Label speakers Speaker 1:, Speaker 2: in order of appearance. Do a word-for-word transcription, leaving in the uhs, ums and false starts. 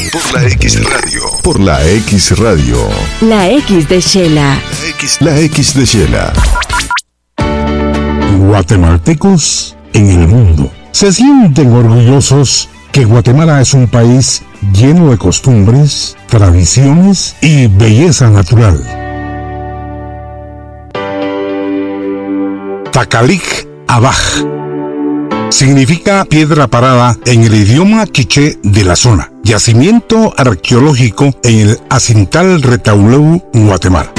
Speaker 1: Por la X Radio.
Speaker 2: Por la X Radio.
Speaker 3: La X de Shela.
Speaker 1: La X.
Speaker 2: La X de Shela.
Speaker 4: Guatemaltecos en el mundo se sienten orgullosos que Guatemala es un país lleno de costumbres, tradiciones y belleza natural. Tacalic Abaj significa piedra parada en el idioma quiché de la zona, yacimiento arqueológico en el Acintal Retauleu, Guatemala.